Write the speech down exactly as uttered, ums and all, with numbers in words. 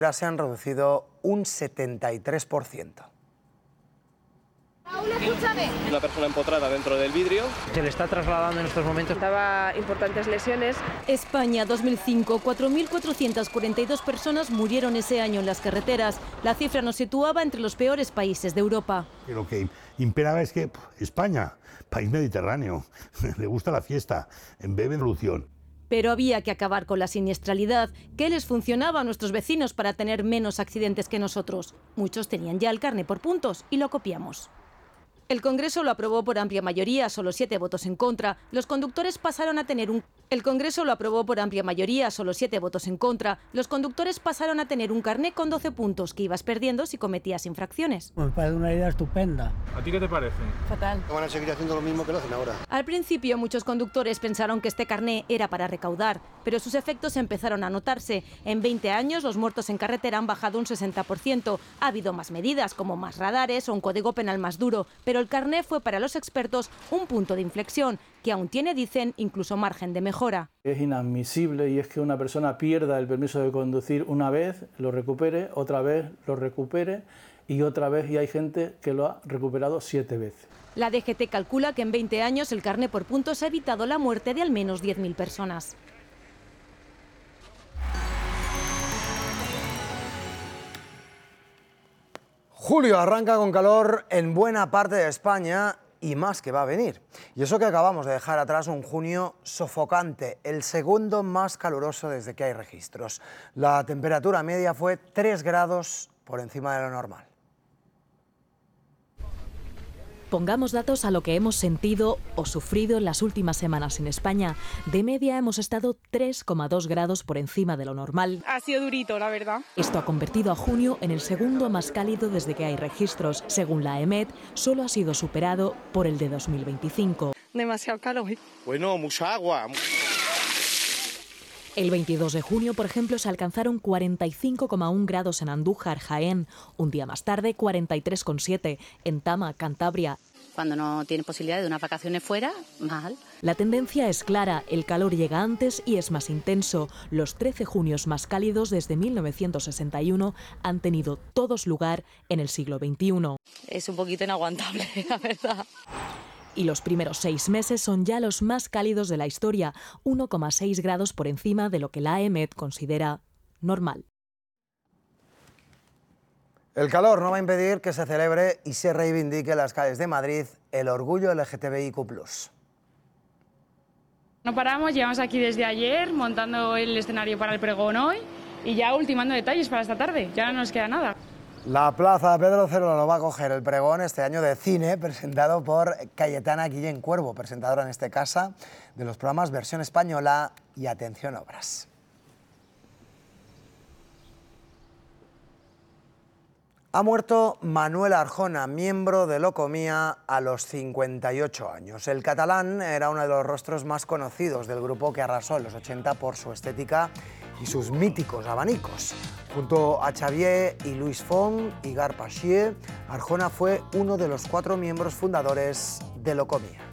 se han reducido un setenta y tres por ciento. Una persona empotrada dentro del vidrio. Se le está trasladando en estos momentos. Daba importantes lesiones. España dos mil cinco, cuatro mil cuatrocientas cuarenta y dos personas murieron ese año en las carreteras. La cifra nos situaba entre los peores países de Europa. Lo que imperaba es que pff, España, país mediterráneo, le gusta la fiesta, bebe solución. Pero había que acabar con la siniestralidad. ¿Qué les funcionaba a nuestros vecinos para tener menos accidentes que nosotros? Muchos tenían ya el carné por puntos y lo copiamos. El Congreso lo aprobó por amplia mayoría, solo siete votos en contra. Los conductores pasaron a tener un... El Congreso lo aprobó por amplia mayoría, solo siete votos en contra. Los conductores pasaron a tener un carné con doce puntos que ibas perdiendo si cometías infracciones. Me parece una idea estupenda. ¿A ti qué te parece? Fatal. Van a seguir haciendo lo mismo que lo hacen ahora. Al principio muchos conductores pensaron que este carné era para recaudar, pero sus efectos empezaron a notarse. En veinte años los muertos en carretera han bajado un sesenta por ciento. Ha habido más medidas, como más radares o un código penal más duro, pero el carné fue para los expertos un punto de inflexión, que aún tiene, dicen, incluso margen de mejora. Es inadmisible y es que una persona pierda el permiso de conducir una vez, lo recupere, otra vez lo recupere y otra vez, y hay gente que lo ha recuperado siete veces. La D G T calcula que en veinte años el carné por puntos ha evitado la muerte de al menos diez mil personas. Julio arranca con calor en buena parte de España y más que va a venir. Y eso que acabamos de dejar atrás un junio sofocante, el segundo más caluroso desde que hay registros. La temperatura media fue tres grados por encima de lo normal. Pongamos datos a lo que hemos sentido o sufrido en las últimas semanas en España. De media hemos estado tres coma dos grados por encima de lo normal. Ha sido durito, la verdad. Esto ha convertido a junio en el segundo más cálido desde que hay registros. Según la EMET, solo ha sido superado por el de dos mil veinticinco. Demasiado calor. Bueno, mucha agua. El veintidós de junio, por ejemplo, se alcanzaron cuarenta y cinco coma uno grados en Andújar, Jaén. Un día más tarde, cuarenta y tres coma siete en Tama, Cantabria. Cuando no tienes posibilidad de unas vacaciones fuera, mal. La tendencia es clara, el calor llega antes y es más intenso. Los trece junios más cálidos desde mil novecientos sesenta y uno han tenido todos lugar en el siglo veintiuno. Es un poquito inaguantable, la verdad. Y los primeros seis meses son ya los más cálidos de la historia, uno coma seis grados por encima de lo que la EMET considera normal. El calor no va a impedir que se celebre y se reivindique en las calles de Madrid el orgullo L G T B I Q plus. No paramos, llevamos aquí desde ayer montando el escenario para el pregón hoy y ya ultimando detalles para esta tarde, ya no nos queda nada. La Plaza Pedro Cero lo va a coger el pregón este año de cine presentado por Cayetana Guillén Cuervo, presentadora en este caso de los programas Versión Española y Atención Obras. Ha muerto Manuel Arjona, miembro de Locomía, a los cincuenta y ocho años. El catalán era uno de los rostros más conocidos del grupo que arrasó en los ochenta por su estética y sus míticos abanicos. Junto a Xavier y Luis Font y Gar Pachier, Arjona fue uno de los cuatro miembros fundadores de Locomía.